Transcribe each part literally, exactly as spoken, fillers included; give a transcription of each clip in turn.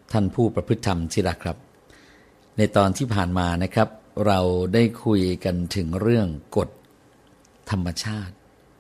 ท่านผู้ประพฤติธรรมที่รักครับในตอนที่ผ่านมานะครับเราได้คุยกันถึงเรื่องกฎธรรมชาติ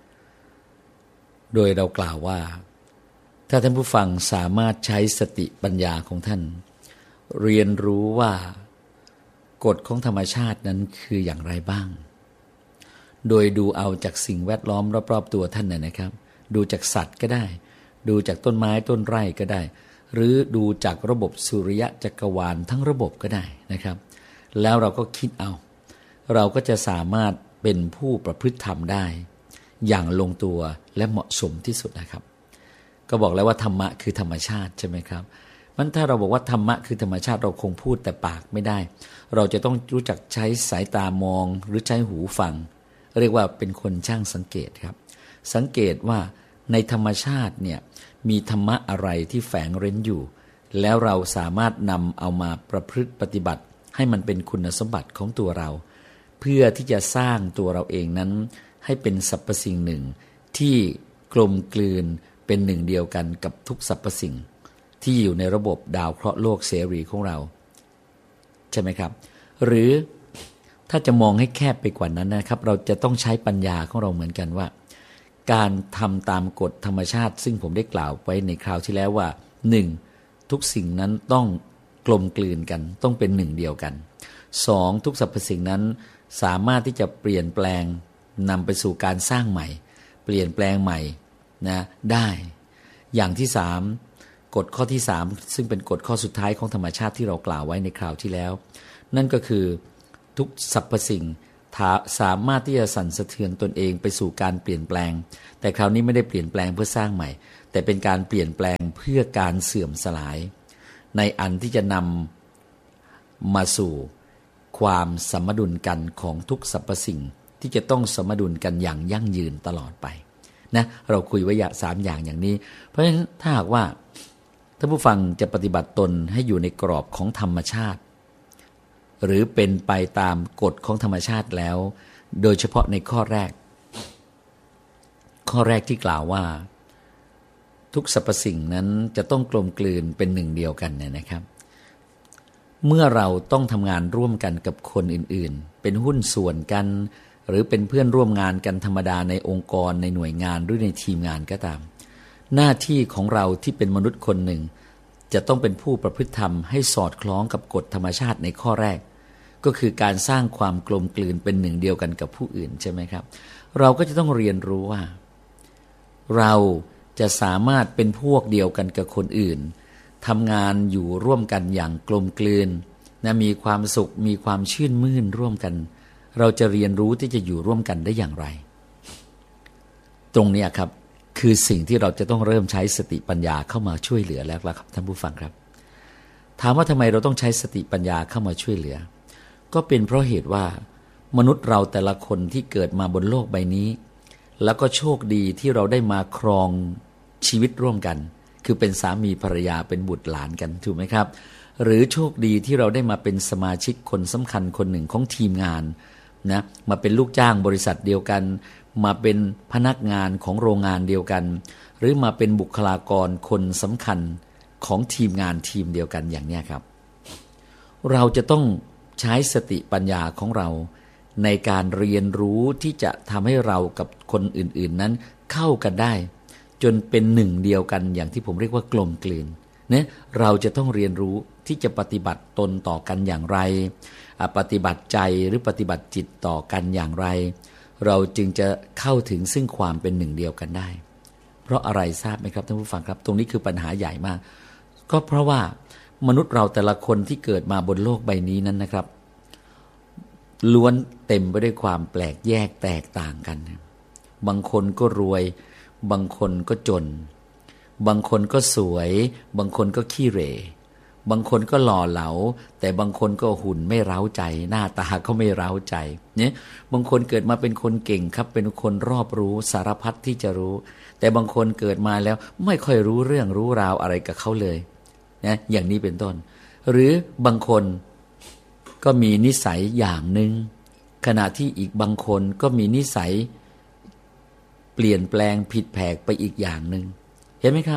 โดยเรากล่าวว่าถ้าท่านผู้ฟังสามารถใช้สติปัญญาของท่านเรียนรู้ว่ากฎของธรรมชาตินั้นคืออย่างไรบ้างโดยดูเอาจากสิ่งแวดล้อมรอบๆตัวท่านน่ะนะครับดูจากสัตว์ก็ได้ดูจากต้นไม้ต้นไร่ก็ได้หรือดูจากระบบสุริยะจักรวาลทั้งระบบก็ได้นะครับแล้วเราก็คิดเอาเราก็จะสามารถเป็นผู้ประพฤติธรรมได้อย่างลงตัวและเหมาะสมที่สุดนะครับก็บอกแล้วว่าธรรมะคือธรรมชาติใช่ไหมครับมันถ้าเราบอกว่าธรรมะคือธรรมชาติเราคงพูดแต่ปากไม่ได้เราจะต้องรู้จักใช้สายตามองหรือใช้หูฟังเรียกว่าเป็นคนช่างสังเกตครับสังเกตว่าในธรรมชาติเนี่ยมีธรรมะอะไรที่แฝงเร้นอยู่แล้วเราสามารถนำเอามาประพฤติปฏิบัติให้มันเป็นคุณสมบัติของตัวเราเพื่อที่จะสร้างตัวเราเองนั้นให้เป็นสรรพสิ่งหนึ่งที่กลมกลืนเป็นหนึ่งเดียวกันกับทุกสรรพสิ่งที่อยู่ในระบบดาวเคราะห์โลกเสรีของเราใช่ไหมครับหรือถ้าจะมองให้แคบไปกว่านั้นนะครับเราจะต้องใช้ปัญญาของเราเหมือนกันว่าการทำตามกฎธรรมชาติซึ่งผมได้กล่าวไว้ในคราวที่แล้วว่าหนึ่งทุกสิ่งนั้นต้องกลมกลืนกันต้องเป็นหนึ่งเดียวกันสองทุกสรรพสิ่งนั้นสามารถที่จะเปลี่ยนแปลงนำไปสู่การสร้างใหม่เปลี่ยนแปลงใหม่นะได้อย่างที่สามกฎข้อที่สามซึ่งเป็นกฎข้อสุดท้ายของธรรมชาติที่เรากล่าวไว้ในคราวที่แล้วนั่นก็คือทุกสรรพสิ่งสามารถที่จะสั่นสะเทือนตนเองไปสู่การเปลี่ยนแปลงแต่คราวนี้ไม่ได้เปลี่ยนแปลงเพื่อสร้างใหม่แต่เป็นการเปลี่ยนแปลงเพื่อการเสื่อมสลายในอันที่จะนำมาสู่ความสมดุลกันของทุกสรรพสิ่งที่จะต้องสมดุลกันอย่างยั่งยืนตลอดไปนะเราคุยไว้สามอย่างอย่างนี้เพราะฉะนั้นถ้าหากว่าท่านผู้ฟังจะปฏิบัติตนให้อยู่ในกรอบของธรรมชาติหรือเป็นไปตามกฎของธรรมชาติแล้วโดยเฉพาะในข้อแรกข้อแรกที่กล่าวว่าทุกสรรพสิ่งนั้นจะต้องกลมกลืนเป็นหนึ่งเดียวกันเนี่ยนะครับเมื่อเราต้องทำงานร่วมกันกับคนอื่นๆเป็นหุ้นส่วนกันหรือเป็นเพื่อนร่วมงานกันธรรมดาในองค์กรในหน่วยงานหรือในทีมงานก็ตามหน้าที่ของเราที่เป็นมนุษย์คนหนึ่งจะต้องเป็นผู้ประพฤติธรรมให้สอดคล้องกับกฎธรรมชาติในข้อแรกก็คือการสร้างความกลมกลืนเป็นหนึ่งเดียวกันกับผู้อื่นใช่ไหมครับเราก็จะต้องเรียนรู้ว่าเราจะสามารถเป็นพวกเดียวกันกับคนอื่นทำงานอยู่ร่วมกันอย่างกลมกลืนนะมีความสุขมีความชื่นมื่นร่วมกันเราจะเรียนรู้ที่จะอยู่ร่วมกันได้อย่างไรตรงนี้ครับคือสิ่งที่เราจะต้องเริ่มใช้สติปัญญาเข้ามาช่วยเหลือแล้วล่ะครับท่านผู้ฟังครับถามว่าทำไมเราต้องใช้สติปัญญาเข้ามาช่วยเหลือก็เป็นเพราะเหตุว่ามนุษย์เราแต่ละคนที่เกิดมาบนโลกใบนี้แล้วก็โชคดีที่เราได้มาครองชีวิตร่วมกันคือเป็นสามีภรรยาเป็นบุตรหลานกันถูกไหมครับหรือโชคดีที่เราได้มาเป็นสมาชิกคนสำคัญคนหนึ่งของทีมงานนะมาเป็นลูกจ้างบริษัทเดียวกันมาเป็นพนักงานของโรงงานเดียวกันหรือมาเป็นบุคลากรคนสำคัญของทีมงานทีมเดียวกันอย่างนี้ครับเราจะต้องใช้สติปัญญาของเราในการเรียนรู้ที่จะทำให้เรากับคนอื่นๆนั้นเข้ากันได้จนเป็นหนึ่งเดียวกันอย่างที่ผมเรียกว่ากลมกลืนเนี่ยเราจะต้องเรียนรู้ที่จะปฏิบัติตนต่อกันอย่างไรปฏิบัติใจหรือปฏิบัติจิตต่อกันอย่างไรเราจึงจะเข้าถึงซึ่งความเป็นหนึ่งเดียวกันได้เพราะอะไรทราบไหมครับท่านผู้ฟังครับตรงนี้คือปัญหาใหญ่มากก็เพราะว่ามนุษย์เราแต่ละคนที่เกิดมาบนโลกใบนี้นั้นนะครับล้วนเต็มไปด้วยความแปลกแยกแตกต่างกันบางคนก็รวยบางคนก็จนบางคนก็สวยบางคนก็ขี้เหร่บางคนก็หล่อเหลาแต่บางคนก็หุ่นไม่เร้าใจหน้าตาก็ไม่เร้าใจเนี่ยบางคนเกิดมาเป็นคนเก่งครับเป็นคนรอบรู้สารพัดที่จะรู้แต่บางคนเกิดมาแล้วไม่ค่อยรู้เรื่องรู้ราวอะไรกับเขาเลยนะอย่างนี้เป็นต้นหรือบางคนก็มีนิสัยอย่างหนึ่งขณะที่อีกบางคนก็มีนิสัยเปลี่ยนแปลงผิดแผกไปอีกอย่างหนึ่งเห็นไหมครับ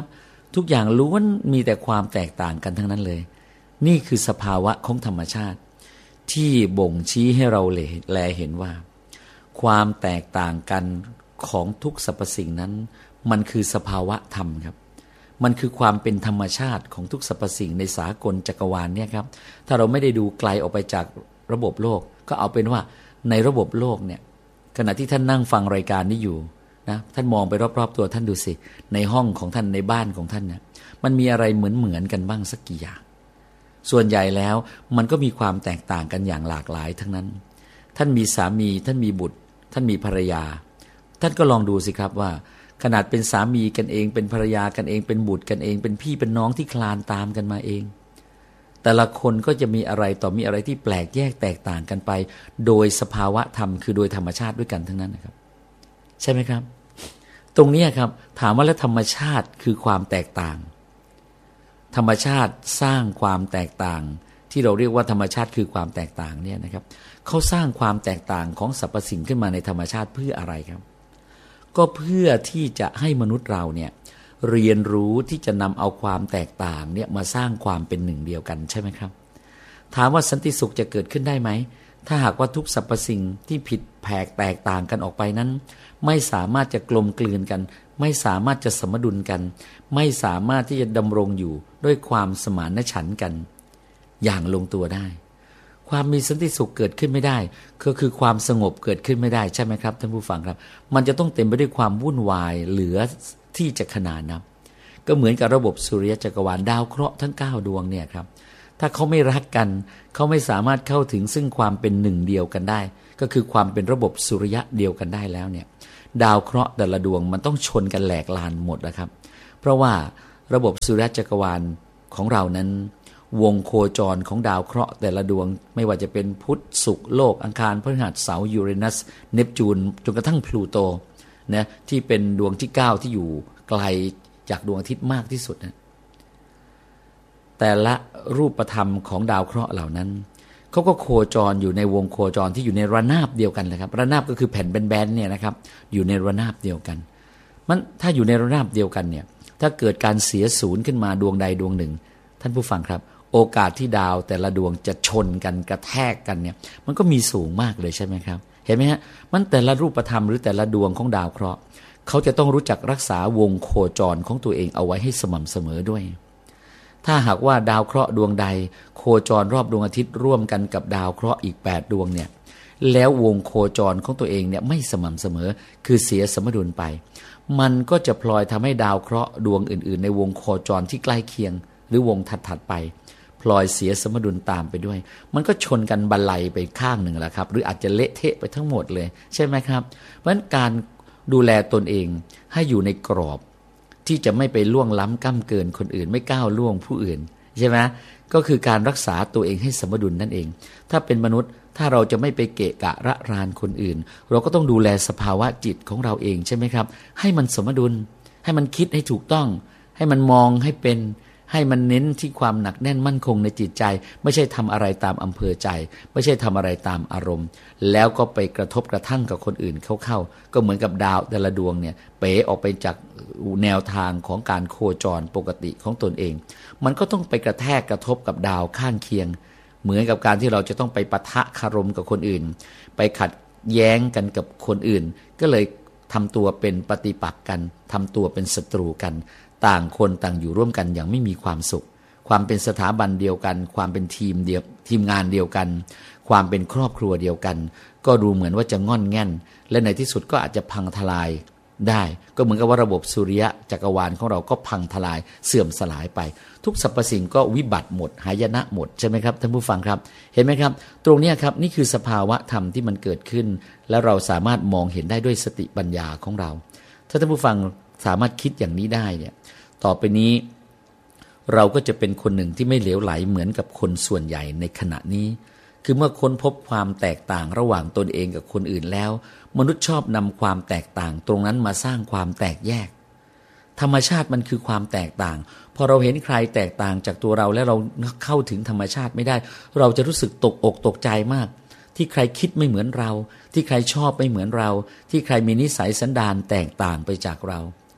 ทุกอย่างล้วนมีแต่ความแตกต่างกันทั้งนั้นเลยนี่คือสภาวะของธรรมชาติที่บ่งชี้ให้เราแลเห็นว่าความแตกต่างกันของทุกสรรพสิ่งนั้นมันคือสภาวะธรรมครับมันคือความเป็นธรรมชาติของทุกสรรพสิ่งในสากลจักรวาลเนี่ยครับถ้าเราไม่ได้ดูไกลออกไปจากระบบโลกก็เอาเป็นว่าในระบบโลกเนี่ยขณะที่ท่านนั่งฟังรายการนี้อยู่นะท่านมองไปรอบๆตัวท่านดูสิในห้องของท่านในบ้านของท่านเนี่ยมันมีอะไรเหมือนๆกันบ้างสักกี่อย่างส่วนใหญ่แล้วมันก็มีความแตกต่างกันอย่างหลากหลายทั้งนั้นท่านมีสามีท่านมีบุตรท่านมีภรรยาท่านก็ลองดูสิครับว่าขนาดเป็นสามีกันเองเป็นภรรยากันเองเป็นบุตรกันเองเป็นพี่เป็นน้องที่คลานตามกันมาเองแต่ละคนก็จะมีอะไรต่อมีอะไรที่แปลกแยกแตกต่างกันไปโดยสภาวะธรรมคือโดยธรรมชาติด้วยกันทั้งนั้นนะครับใช่ไหมครับตรงนี้ครับถามว่าแล้วธรรมชาติคือความแตกต่างธรรมชาติสร้างความแตกต่างที่เราเรียกว่าธรรมชาติคือความแตกต่างเนี่ยนะครับเขาสร้างความแตกต่างของสรรพสิ่งขึ้นมาในธรรมชาติเพื่ออะไรครับก็เพื่อที่จะให้มนุษย์เราเนี่ยเรียนรู้ที่จะนำเอาความแตกต่างเนี่ยมาสร้างความเป็นหนึ่งเดียวกันใช่ไหมครับถามว่าสันติสุขจะเกิดขึ้นได้ไหมถ้าหากว่าทุกสรรพสิ่งที่ผิดแผกแตกต่างกันออกไปนั้นไม่สามารถจะกลมกลืนกันไม่สามารถจะสมดุลกันไม่สามารถที่จะดำรงอยู่ด้วยความสมานฉันท์กันอย่างลงตัวได้ความมีสันติสุขเกิดขึ้นไม่ได้ก็คือความสงบเกิดขึ้นไม่ได้ใช่ไหมครับท่านผู้ฟังครับมันจะต้องเต็มไปด้วยความวุ่นวายเหลือที่จะขนานับก็เหมือนกับระบบสุริยะจักรวาลดาวเคราะห์ทั้งเก้าดวงเนี่ยครับถ้าเขาไม่รักกันเขาไม่สามารถเข้าถึงซึ่งความเป็นหนึ่งเดียวกันได้ก็คือความเป็นระบบสุริยะเดียวกันได้แล้วเนี่ยดาวเคราะห์แต่ละดวงมันต้องชนกันแหลกลานหมดนะครับเพราะว่าระบบสุริยะจักรวาลของเรานั้นวงโคจรของดาวเคราะห์แต่ละดวงไม่ว่าจะเป็นพุธศุกร์โลกอังคารพฤหัสเสาร์ยูเรนัสเนปจูนจนกระทั่งพลูโตนะที่เป็นดวงที่เก้าที่อยู่ไกลจากดวงอาทิตย์มากที่สุดนะแต่ละรูปธรรมของดาวเคราะห์เหล่านั้นเขาก็โคจรอยู่ในวงโคจรที่อยู่ในระนาบเดียวกันเลยครับระนาบก็คือแผ่นแบนๆเนี่ยนะครับอยู่ในระนาบเดียวกันมันถ้าอยู่ในระนาบเดียวกันเนี่ยถ้าเกิดการเสียศูนย์ขึ้นมาดวงใดดวงหนึ่งท่านผู้ฟังครับโอกาสที่ดาวแต่ละดวงจะชนกันกระแทกกันเนี่ยมันก็มีสูงมากเลยใช่ไหมครับเห็นไหมฮะมันแต่ละรูปธรรมหรือแต่ละดวงของดาวเคราะห์เขาจะต้องรู้จักรักษาวงโคจรของตัวเองเอาไว้ให้สม่ำเสมอด้วยถ้าหากว่าดาวเคราะห์ดวงใดโคจรรอบดวงอาทิตย์ร่วมกันกับดาวเคราะห์อีกแปดดวงเนี่ยแล้ววงโคจรของตัวเองเนี่ยไม่สม่ำเสมอคือเสียสมดุลไปมันก็จะพลอยทำให้ดาวเคราะห์ดวงอื่นๆในวงโคจรที่ใกล้เคียงหรือวงถัดๆไปพลอยเสียสมดุลตามไปด้วยมันก็ชนกันบันไลไปข้างหนึ่งแหละครับหรืออาจจะเละเทะไปทั้งหมดเลยใช่ไหมครับเพราะฉะนั้นการดูแลตนเองให้อยู่ในกรอบที่จะไม่ไปล่วงล้ำก้ำเกินคนอื่นไม่ก้าวล่วงผู้อื่นใช่ไหมก็คือการรักษาตัวเองให้สมดุลนั่นเองถ้าเป็นมนุษย์ถ้าเราจะไม่ไปเกะกะระรานคนอื่นเราก็ต้องดูแลสภาวะจิตของเราเองใช่ไหมครับให้มันสมดุลให้มันคิดให้ถูกต้องให้มันมองให้เป็นให้มันเน้นที่ความหนักแน่นมั่นคงในจิตใจไม่ใช่ทำอะไรตามอำเภอใจไม่ใช่ทำอะไรตามอารมณ์แล้วก็ไปกระทบกระทั่งกับคนอื่นเข้าๆก็เหมือนกับดาวแต่ละดวงเนี่ยเป๋ออกไปจากแนวทางของการโคจรปกติของตนเองมันก็ต้องไปกระแทกกระทบกับดาวข้างเคียงเหมือนกับการที่เราจะต้องไปปะทะคารมกับคนอื่นไปขัดแย้งกันกับคนอื่นก็เลยทำตัวเป็นปฏิปักษ์กันทำตัวเป็นศัตรูกันต่างคนต่างอยู่ร่วมกันอย่างไม่มีความสุขความเป็นสถาบันเดียวกันความเป็นทีมเดียวทีมงานเดียวกันความเป็นครอบครัวเดียวกันก็ดูเหมือนว่าจะง่อนแง่นและในที่สุดก็อาจจะพังทลายได้ก็เหมือนกับว่าระบบสุริยะจักรวาลของเราก็พังทลายเสื่อมสลายไปทุกสรรพสิ่งก็วิบัติหมดหายนะหมดใช่ไหมครับท่านผู้ฟังครับเห็นไหมครับตรงนี้ครับนี่คือสภาวะธรรมที่มันเกิดขึ้นและเราสามารถมองเห็นได้ด้วยสติปัญญาของเราถ้าท่านผู้ฟังสามารถคิดอย่างนี้ได้เนี่ยต่อไปนี้เราก็จะเป็นคนหนึ่งที่ไม่เหลวไหลเหมือนกับคนส่วนใหญ่ในขณะนี้คือเมื่อค้นพบความแตกต่างระหว่างตนเองกับคนอื่นแล้วมนุษย์ชอบนำความแตกต่างตรงนั้นมาสร้างความแตกแยกธรรมชาติมันคือความแตกต่างพอเราเห็นใครแตกต่างจากตัวเราแล้วเราเข้าถึงธรรมชาติไม่ได้เราจะรู้สึกตกอกตกใจมากที่ใครคิดไม่เหมือนเราที่ใครชอบไม่เหมือนเราที่ใครมีนิสัยสันดานแตกต่างไปจากเรา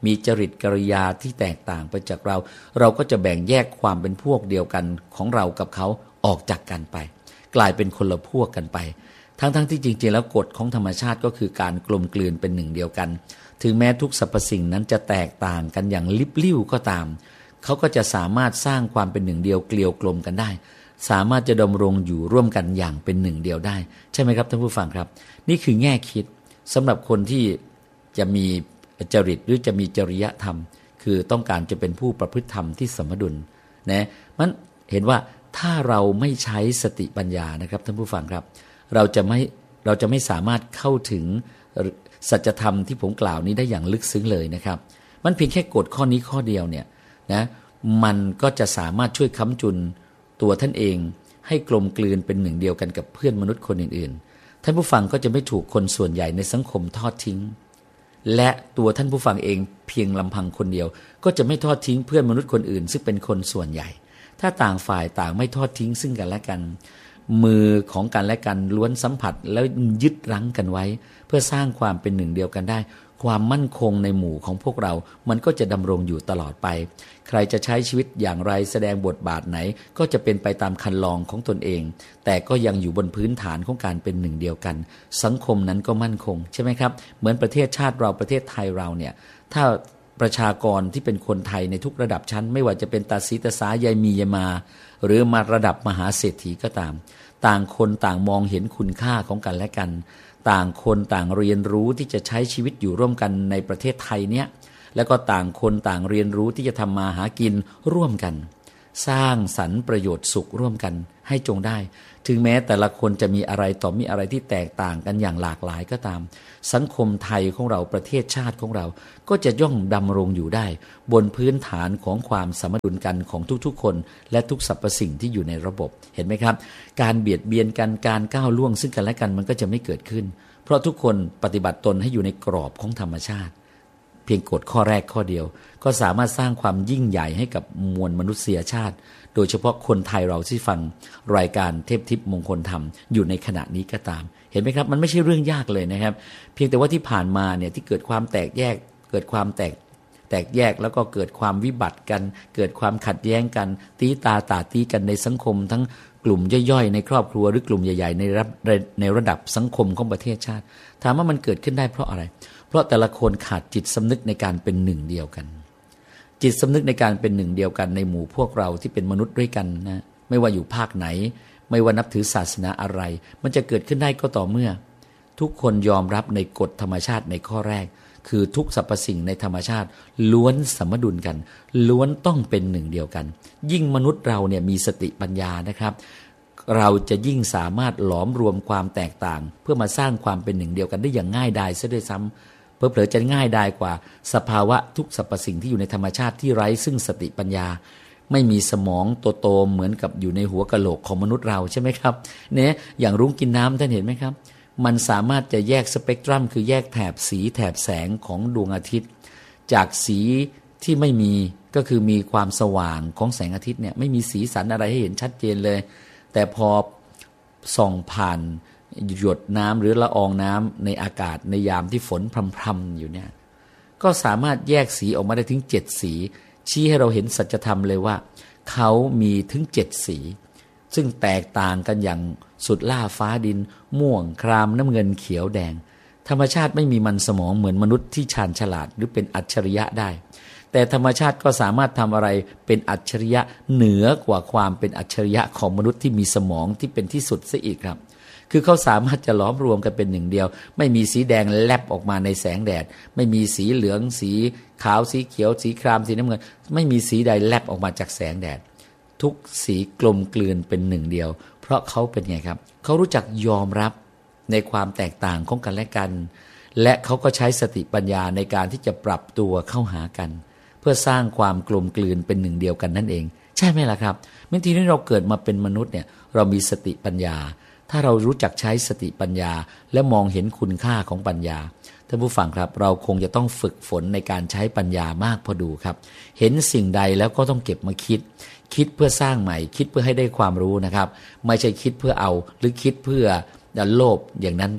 มีจริตกิริยาที่แตกต่างไปจากเราเราก็จะแบ่งแยกความเป็นพวกเดียวกันของเรากับเขาออกจากกันไปกลายเป็นคนละพวกกันไปทั้งๆ ท, ที่จริงๆแล้วกฎของธรรมชาติก็คือการกลมกลืนเป็นหนึ่งเดียวกันถึงแม้ทุกสรรพสิ่งนั้นจะแตกต่างกันอย่างลิบลิ่วก็ตามเขาก็จะสามารถสร้างความเป็นหนึ่งเดียวเกลียวกลมกันได้สามารถจะดำรงอยู่ร่วมกันอย่างเป็นหนึ่งเดียวได้ใช่ไหมครับท่านผู้ฟังครับนี่คือแง่คิดสำหรับคนที่จะมีจริตหรือจะมีจริยธรรมคือต้องการจะเป็นผู้ประพฤติธรรมที่สมดุลนะมันเห็นว่าถ้าเราไม่ใช้สติปัญญานะครับท่านผู้ฟังครับเราจะไม่เราจะไม่สามารถเข้าถึงสัจธรรมที่ผมกล่าวนี้ได้อย่างลึกซึ้งเลยนะครับมันเพียงแค่กฎข้อนี้ข้อเดียวเนี่ยนะมันก็จะสามารถช่วยค้ำจุนตัวท่านเองให้กลมกลืนเป็นหนึ่งเดียวกันกับเพื่อนมนุษย์คนอื่นๆท่านผู้ฟังก็จะไม่ถูกคนส่วนใหญ่ในสังคมทอดทิ้งและตัวท่านผู้ฟังเองเพียงลำพังคนเดียวก็จะไม่ทอดทิ้งเพื่อนมนุษย์คนอื่นซึ่งเป็นคนส่วนใหญ่ถ้าต่างฝ่ายต่างไม่ทอดทิ้งซึ่งกันและกันมือของกันและกันล้วนสัมผัสแล้วยึดรั้งกันไว้เพื่อสร้างความเป็นหนึ่งเดียวกันได้ความมั่นคงในหมู่ของพวกเรามันก็จะดำรงอยู่ตลอดไปใครจะใช้ชีวิตอย่างไรแสดงบทบาทไหนก็จะเป็นไปตามคันลองของตนเองแต่ก็ยังอยู่บนพื้นฐานของการเป็นหนึ่งเดียวกันสังคมนั้นก็มั่นคงใช่ไหมครับเหมือนประเทศชาติเราประเทศไทยเราเนี่ยถ้าประชากรที่เป็นคนไทยในทุกระดับชั้นไม่ว่าจะเป็นตาสีตาสายายมียายมาหรือมาระดับมหาเศรษฐีก็ตามต่างคนต่างมองเห็นคุณค่าของกันและกันต่างคนต่างเรียนรู้ที่จะใช้ชีวิตอยู่ร่วมกันในประเทศไทยเนี้ยแล้วก็ต่างคนต่างเรียนรู้ที่จะทำมาหากินร่วมกันสร้างสรรค์ประโยชน์สุขร่วมกันให้จงได้ถึงแม้แต่ละคนจะมีอะไรต่อมีอะไรที่แตกต่างกันอย่างหลากหลายก็ตามสังคมไทยของเราประเทศชาติของเราก็จะย่อมดำรงอยู่ได้บนพื้นฐานของความสมดุลกันของทุกๆคนและทุกสรรพสิ่งที่อยู่ในระบบเห็นไหมครับการเบียดเบียนกันการก้าวล่วงซึ่งกันและกันมันก็จะไม่เกิดขึ้นเพราะทุกคนปฏิบัติตนให้อยู่ในกรอบของธรรมชาติเพียงกฎข้อแรกข้อเดียวก็สามารถสร้างความยิ่งใหญ่ให้กับมวลมนุษยชาติโดยเฉพาะคนไทยเราที่ฟังรายการเทพทิพย์มงคลธรรมอยู่ในขณะนี้ก็ตามเห็นไหมครับมันไม่ใช่เรื่องยากเลยนะครับเพียงแต่ว่าที่ผ่านมาเนี่ยที่เกิดความแตกแยกเกิดความแตกแตกแยกแล้วก็เกิดความวิบัติกันเกิดความขัดแย้งกันตีตาตาตีกันในสังคมทั้งกลุ่มย่อยๆในครอบครัวหรือกลุ่มใหญ่ๆในระในระดับสังคมของประเทศชาติถามว่ามันเกิดขึ้นได้เพราะอะไรเพราะแต่ละคนขาดจิตสำนึกในการเป็นหนึ่งเดียวกันจิตสำนึกในการเป็นหนึ่งเดียวกันในหมู่พวกเราที่เป็นมนุษย์ด้วยกันนะไม่ว่าอยู่ภาคไหนไม่ว่านับถือศาสนาอะไรมันจะเกิดขึ้นได้ก็ต่อเมื่อทุกคนยอมรับในกฎธรรมชาติในข้อแรกคือทุกสรรพสิ่งในธรรมชาติล้วนสมดุลกันล้วนต้องเป็นหนึ่งเดียวกันยิ่งมนุษย์เราเนี่ยมีสติปัญญานะครับเราจะยิ่งสามารถหลอมรวมความแตกต่างเพื่อมาสร้างความเป็นหนึ่งเดียวกันได้อย่างง่ายดายซะด้วยซ้ำเผลอๆจะง่ายดายกว่าสภาวะทุกสรรพสิ่งที่อยู่ในธรรมชาติที่ไร้ซึ่งสติปัญญาไม่มีสมองโตๆเหมือนกับอยู่ในหัวกะโหลกของมนุษย์เราใช่ไหมครับเนี่ยอย่างรุ้งกินน้ำท่านเห็นไหมครับมันสามารถจะแยกสเปกตรัมคือแยกแถบสีแถบแสงของดวงอาทิตย์จากสีที่ไม่มีก็คือมีความสว่างของแสงอาทิตย์เนี่ยไม่มีสีสันอะไรให้เห็นชัดเจนเลยแต่พอส่องผ่านหยดน้ำหรือละอองน้ำในอากาศในยามที่ฝนพรำๆอยู่เนี่ยก็สามารถแยกสีออกมาได้ถึงเจ็ดสีชี้ให้เราเห็นสัจธรรมเลยว่าเขามีถึงเจ็ดสีซึ่งแตกต่างกันอย่างสุดล่าฟ้าดินม่วงครามน้ำเงินเขียวแดงธรรมชาติไม่มีมันสมองเหมือนมนุษย์ที่ชาญฉลาดหรือเป็นอัจฉริยะได้แต่ธรรมชาติก็สามารถทำอะไรเป็นอัจฉริยะเหนือกว่าความเป็นอัจฉริยะของมนุษย์ที่มีสมองที่เป็นที่สุดซะอีกครับคือเขาสามารถจะล้อมรวมกันเป็นหนึ่งเดียวไม่มีสีแดงแลบออกมาในแสงแดดไม่มีสีเหลืองสีขาวสีเขียวสีครามสีน้ำเงินไม่มีสีใดแลบออกมาจากแสงแดดทุกสีกลมกลืนเป็นหนึ่งเดียวเพราะเขาเป็นไงครับเขารู้จักยอมรับในความแตกต่างของกันและกันและเขาก็ใช้สติปัญญาในการที่จะปรับตัวเข้าหากันเพื่อสร้างความกลมกลืนเป็นหนึ่งเดียวกันนั่นเองใช่ไหมล่ะครับเมื่อทีนี้เราเกิดมาเป็นมนุษย์เนี่ยเรามีสติปัญญาถ้าเรารู้จักใช้สติปัญญาและมองเห็นคุณค่าของปัญญาท่านผู้ฟังครับเราคงจะต้องฝึกฝนในการใช้ปัญญามากพอดูครับเห็นสิ่งใดแล้วก็ต้องเก็บมาคิดคิดเพื่อสร้างใหม่คิดเพื่อให้ได้ความรู้นะครับไม่ใช่คิดเพื่อเอาหรือคิดเพื่อโลภอย่างนั้น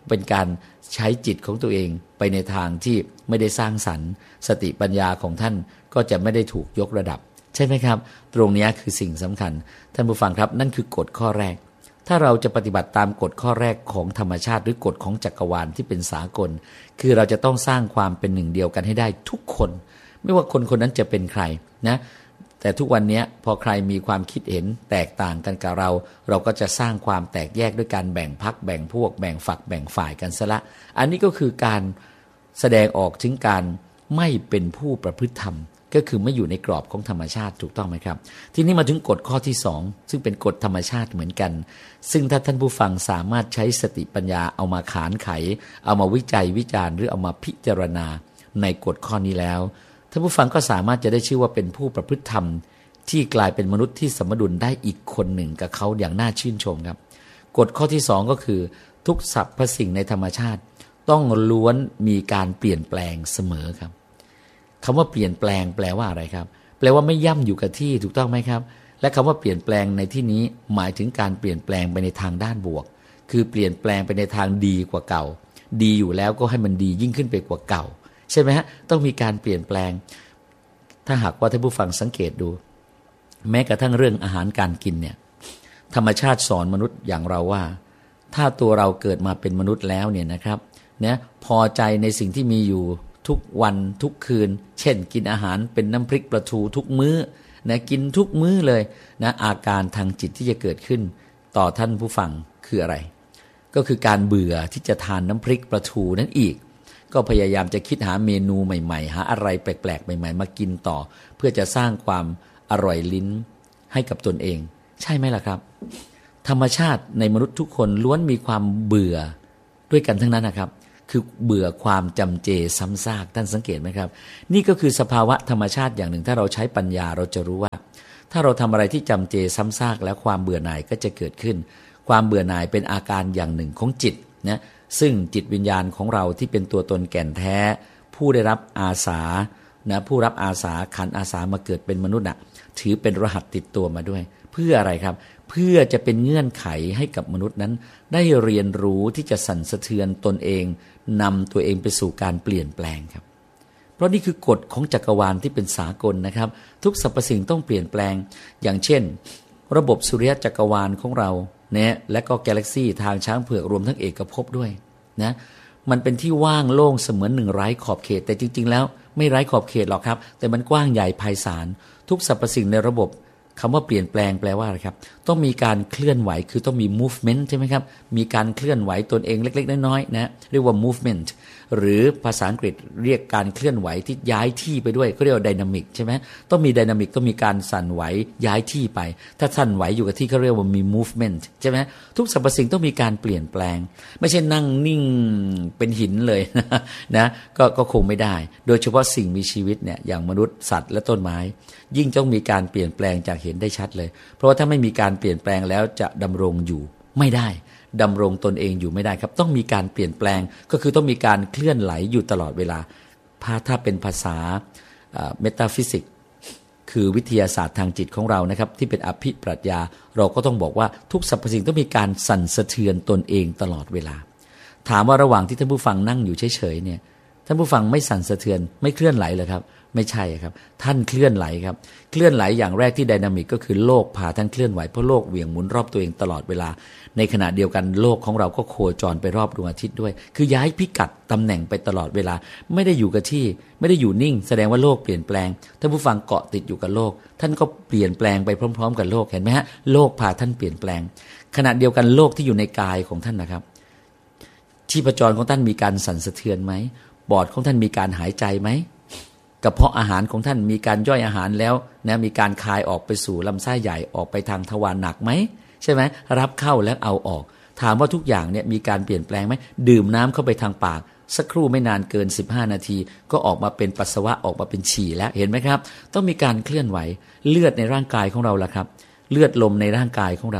เป็นการใช้จิตของตัวเองไปในทางที่ไม่ได้สร้างสรรค์สติปัญญาของท่านก็จะไม่ได้ถูกยกระดับใช่ไหมครับตรงนี้คือสิ่งสำคัญท่านผู้ฟังครับนั่นคือกฎข้อแรกถ้าเราจะปฏิบัติตามกฎข้อแรกของธรรมชาติหรือกฎของจักรวาลที่เป็นสากลคือเราจะต้องสร้างความเป็นหนึ่งเดียวกันให้ได้ทุกคนไม่ว่าคนคนนั้นจะเป็นใครนะแต่ทุกวันนี้พอใครมีความคิดเห็นแตกต่างกันกับเราเราก็จะสร้างความแตกแยกด้วยการแบ่งพรรคแบ่งพวกแบ่งฝักแบ่งฝ่ายกันซะละอันนี้ก็คือการแสดงออกถึงการไม่เป็นผู้ประพฤติธรรมก็คือไม่อยู่ในกรอบของธรรมชาติถูกต้องไหมครับทีนี้มาถึงกฎข้อที่สองซึ่งเป็นกฎธรรมชาติเหมือนกันซึ่งถ้าท่านผู้ฟังสามารถใช้สติปัญญาเอามาขานไขเอามาวิจัยวิจารณ์หรือเอามาพิจารณาในกฎข้อนี้แล้วท่านผู้ฟังก็สามารถจะได้ชื่อว่าเป็นผู้ประพฤติธรรมที่กลายเป็นมนุษย์ที่สมดุลได้อีกคนหนึ่งกับเขาอย่างน่าชื่นชมครับกฎข้อที่สองก็คือทุกสรรพสิ่งในธรรมชาติต้องล้วนมีการเปลี่ยนแปลงเสมอครับคำว่าเปลี่ยนแปลงแปลว่าอะไรครับแปลว่าไม่ย่ำอยู่กับที่ถูกต้องไหมครับและคำว่าเปลี่ยนแปลงในที่นี้หมายถึงการเปลี่ยนแปลงไปในทางด้านบวกคือเปลี่ยนแปลงไปในทางดีกว่าเก่าดีอยู่แล้วก็ให้มันดียิ่งขึ้นไปกว่าเก่าใช่ไหมฮะต้องมีการเปลี่ยนแปลงถ้าหากว่าท่านผู้ฟังสังเกตดูแม้กระทั่งเรื่องอาหารการกินเนี่ยธรรมชาติสอนมนุษย์อย่างเราว่าถ้าตัวเราเกิดมาเป็นมนุษย์แล้วเนี่ยนะครับเนี่ยพอใจในสิ่งที่มีอยู่ทุกวันทุกคืนเช่นกินอาหารเป็นน้ำพริกปลาทูทุกมื้อนะกินทุกมื้อเลยนะอาการทางจิตที่จะเกิดขึ้นต่อท่านผู้ฟังคืออะไรก็คือการเบื่อที่จะทานน้ำพริกปลาทูนั่นอีกก็พยายามจะคิดหาเมนูใหม่ๆหาอะไรแปลกๆใหม่ๆมากินต่อเพื่อจะสร้างความอร่อยลิ้นให้กับตนเองใช่ไหมล่ะครับธรรมชาติในมนุษย์ทุกคนล้วนมีความเบื่อด้วยกันทั้งนั้นนะครับคือเบื่อความจำเจซ้ำซากท่านสังเกตไหมครับนี่ก็คือสภาวะธรรมชาติอย่างหนึ่งถ้าเราใช้ปัญญาเราจะรู้ว่าถ้าเราทำอะไรที่จำเจซ้ำซากแล้วความเบื่อหน่ายก็จะเกิดขึ้นความเบื่อหน่ายเป็นอาการอย่างหนึ่งของจิตนะซึ่งจิตวิญญาณของเราที่เป็นตัวตนแก่นแท้ผู้ได้รับอาสานะผู้รับอาสาขันอาสามาเกิดเป็นมนุษย์น่ะถือเป็นรหัสติดตัวมาด้วยเพื่ออะไรครับเพื่อจะเป็นเงื่อนไขให้กับมนุษย์นั้นได้เรียนรู้ที่จะสั่นสะเทือนตนเองนำตัวเองไปสู่การเปลี่ยนแปลงครับเพราะนี่คือกฎของจักรวาลที่เป็นสากลนะครับทุกสรรพสิ่งต้องเปลี่ยนแปลงอย่างเช่นระบบสุริยะจักรวาลของเราเนี่ยและก็กาแล็กซี่ทางช้างเผือกรวมทั้งเอกภพด้วยนะมันเป็นที่ว่างโล่งเสมือนหนึ่งไร้ขอบเขตแต่จริงๆแล้วไม่ไร้ขอบเขตหรอกครับแต่มันกว้างใหญ่ไพศาลทุกสรรพสิ่งในระบบคำว่าเปลี่ยนแปลงแปลว่าอะไรครับต้องมีการเคลื่อนไหวคือต้องมี movement ใช่ไหมครับมีการเคลื่อนไหวตนเองเล็กๆน้อยๆนะเรียกว่า movement หรือภาษาอังกฤษเรียกการเคลื่อนไหวที่ย้ายที่ไปด้วยเขาเรียกว่า dynamic ใช่ไหมต้องมี dynamic ต้องมีการสั่นไหวย้ายที่ไปถ้าสั่นไหวอยู่กับที่เขาเรียกว่ามี movement ใช่ไหมทุกสรรพสิ่งต้องมีการเปลี่ยนแปลงไม่ใช่นั่งนิ่งเป็นหินเลยนะก็ก็คงไม่ได้โดยเฉพาะสิ่งมีชีวิตเนี่ยอย่างมนุษย์สัตว์และต้นไม้ยิ่งต้องมีการเปลี่ยนแปลงจากเห็นได้ชัดเลยเพราะว่าถ้าไม่มีการเปลี่ยนแปลงแล้วจะดำรงอยู่ไม่ได้ดำรงตนเองอยู่ไม่ได้ครับต้องมีการเปลี่ยนแปลงก็คือต้องมีการเคลื่อนไหลอยู่ตลอดเวลาถ้าเป็นภาษาเมตาฟิสิกส์คือวิทยาศาสตร์ทางจิตของเรานะครับที่เป็นอภิปรัชญาเราก็ต้องบอกว่าทุกสรรพสิ่งต้องมีการสั่นสะเทือนตนเองตลอดเวลาถามว่าระหว่างที่ท่านผู้ฟังนั่งอยู่เฉยๆเนี่ยท่านผู้ฟังไม่สั่นสะเทือนไม่เคลื่อนไหลเลยครับไม่ใช่ครับท่านเคลื่อนไหลครับเคลื่อนไหลอย่างแรกที่ไดนามิกก็คือโลกพาท่านเคลื่อนไหวเพราะโลกเหวี่ยงหมุนรอบตัวเองตลอดเวลาในขณะเดียวกันโลกของเราก็โคจรไปรอบดวงอาทิตย์ด้วยคือย้ายพิกัดตำแหน่งไปตลอดเวลาไม่ได้อยู่กับที่ไม่ได้อยู่นิ่งแสดงว่าโลกเปลี่ยนแปลงท่านผู้ฟังเกาะติดอยู่กับโลกท่านก็เปลี่ยนแปลงไปพร้อมๆกับโลกเห็นไหมฮะโลกพาท่านเปลี่ยนแปลงขณะเดียวกันโลกที่อยู่ในกายของท่านนะครับชีพจรของท่านมีการสั่นสะเทือนไหมปอดของท่านมีการหายใจไหมกระเพาะอาหารของท่านมีการย่อยอาหารแล้วนะมีการคายออกไปสู่ลำไส้ใหญ่ออกไปทางทวารหนักไหมใช่ไหมรับเข้าแล้วเอาออกถามว่าทุกอย่างเนี่ยมีการเปลี่ยนแปลงไหมดื่มน้ำเข้าไปทางปากสักครู่ไม่นานเกินสิบห้านาทีก็ออกมาเป็นปัสสาวะออกมาเป็นฉี่แล้วเห็นไหมครับต้องมีการเคลื่อนไหวเลือดในร่างกายของเราล่ะครับเลือดลมในร่างกายของเรา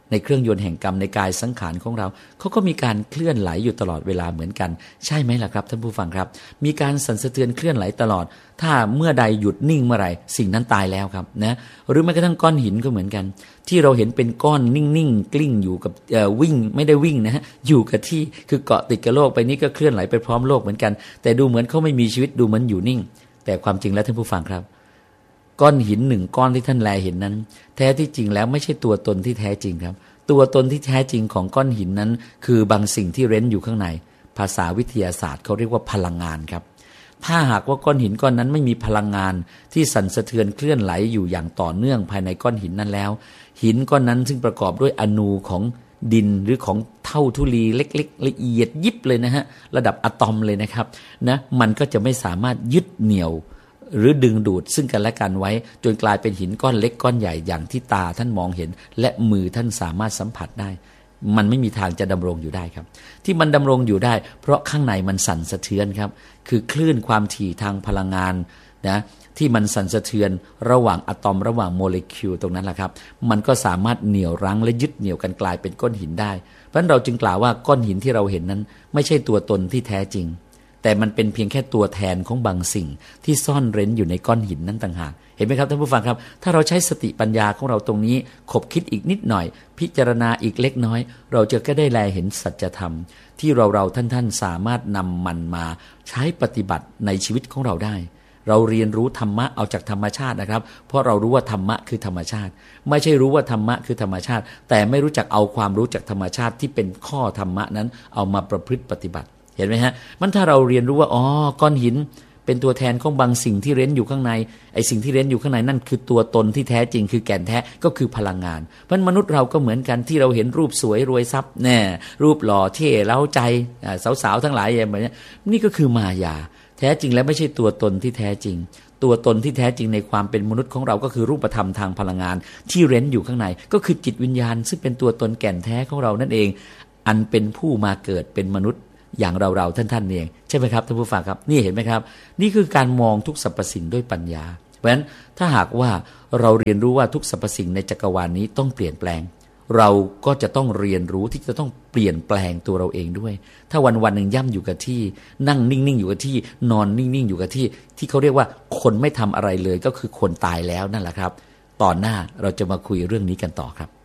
ในเครื่องยนต์แห่งกรรมในกายสังขารของเราเขาก็มีการเคลื่อนไหลอยู่ตลอดเวลาเหมือนกันใช่ไหมล่ะครับท่านผู้ฟังครับมีการสั่นสะเทือนเคลื่อนไหลตลอดถ้าเมื่อใดหยุดนิ่งเมื่อไหร่สิ่งนั้นตายแล้วครับนะหรือแม้กระทั่งก้อนหินก็เหมือนกันที่เราเห็นเป็นก้อนนิ่งๆกลิ้งอยู่กับวิ่งไม่ได้วิ่งนะฮะอยู่กับที่คือเกาะติดกับโลกไปนี้ก็เคลื่อนไหลไปพร้อมโลกเหมือนกันแต่ดูเหมือนเขาไม่มีชีวิตดูเหมือนอยู่นิ่งแต่ความจริงแล้วท่านผู้ฟังครับก้อนหินหนึ่งก้อนที่ท่านแลเห็นนั้นแท้ที่จริงแล้วไม่ใช่ตัวตนที่แท้จริงครับตัวตนที่แท้จริงของก้อนหินนั้นคือบางสิ่งที่เร้นอยู่ข้างในภาษาวิทยาศาสตร์เขาเรียกว่าพลังงานครับถ้าหากว่าก้อนหินก้อนนั้นไม่มีพลังงานที่สั่นสะเทือนเคลื่อนไหลอยู่อย่างต่อเนื่องภายในก้อนหินนั้นแล้วหินก้อนนั้นซึ่งประกอบด้วยอนูของดินหรือของเท่าธุลีเล็กๆละเอียดยิบเลยนะฮะระดับอะตอมเลยนะครับนะมันก็จะไม่สามารถยึดเหนี่ยวหรือดึงดูดซึ่งกันและกันไว้จนกลายเป็นหินก้อนเล็กก้อนใหญ่อย่างที่ตาท่านมองเห็นและมือท่านสามารถสัมผัสได้มันไม่มีทางจะดำรงอยู่ได้ครับที่มันดำรงอยู่ได้เพราะข้างในมันสั่นสะเทือนครับคือคลื่นความถี่ทางพลังงานนะที่มันสั่นสะเทือนระหว่างอะตอมระหว่างโมเลกุลตรงนั้นแหละครับมันก็สามารถเหนี่ยวรั้งและยึดเหนี่ยวกันกลายเป็นก้อนหินได้เพราะฉะนั้นเราจึงกล่าวว่าก้อนหินที่เราเห็นนั้นไม่ใช่ตัวตนที่แท้จริงแต่มันเป็นเพียงแค่ตัวแทนของบางสิ่งที่ซ่อนเร้นอยู่ในก้อนหินนั้นต่างหากเห็นไหมครับท่านผู้ฟังครับถ้าเราใช้สติปัญญาของเราตรงนี้ขบคิดอีกนิดหน่อยพิจารณาอีกเล็กน้อยเราจะก็ได้แลเห็นสัจธรรมที่เราเราท่านท่านสามารถนำมันมาใช้ปฏิบัติในชีวิตของเราได้เราเรียนรู้ธรรมะเอาจากธรรมชาตินะครับเพราะเรารู้ว่าธรรมะคือธรรมชาติไม่ใช่รู้ว่าธรรมะคือธรรมชาติแต่ไม่รู้จักเอาความรู้จากธรรมชาติที่เป็นข้อธรรมะนั้นเอามาประพฤติปฏิบัติเห็นไหมฮะมันถ้าเราเรียนรู้ว่าอ๋อก้อนหินเป็นตัวแทนของบางสิ่งที่เร้นอยู่ข้างในไอ้สิ่งที่เร้นอยู่ข้างในนั่นคือตัวตนที่แท้จริงคือแก่นแท้ก็คือพลังงานเพราะมนุษย์เราก็เหมือนกันที่เราเห็นรูปสวยรวยทรัพย์แน่รูปหล่อเท่เล้าใจสาวๆทั้งหลายอย่างแบบนี้นี่ก็คือมายาแท้จริงแล้วไม่ใช่ตัวตนที่แท้จริงตัวตนที่แท้จริงในความเป็นมนุษย์ของเราก็คือรูปธรรมทางพลังงานที่เร้นอยู่ข้างในก็คือจิตวิญญาณซึ่งเป็นตัวตนแก่นแท้ของเรานั่นเองอันเป็นผู้มาเกิดเป็นมนุษย์อย่างเราๆท่านๆเองใช่ไหมครับท่านผู้ฟังครับนี่เห็นไหมครับนี่คือการมองทุกสรรพสิ่งด้วยปัญญาเพราะฉะนั้นถ้าหากว่าเราเรียนรู้ว่าทุกสรรพสิ่งในจักรวาลนี้ต้องเปลี่ยนแปลงเราก็จะต้องเรียนรู้ที่จะต้องเปลี่ยนแปลงตัวเราเองด้วยถ้าวันวันหนึ่งย่ำอยู่กับที่นั่งนิ่งๆอยู่กับที่นอนนิ่งๆอยู่กับที่ที่เขาเรียกว่าคนไม่ทำอะไรเลยก็คือคนตายแล้วนั่นแหละครับตอนหน้าเราจะมาคุยเรื่องนี้กันต่อครับ